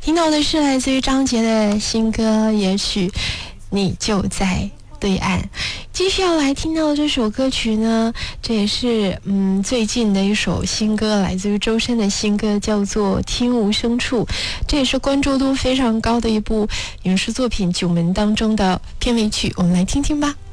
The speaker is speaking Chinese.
听到的是来自于张杰的新歌，也许你就在对岸。继续要来听到这首歌曲呢，这也是最近的一首新歌，来自于周深的新歌，叫做《听无声处》，这也是关注度非常高的一部影视作品《九门》当中的片尾曲，我们来听听吧。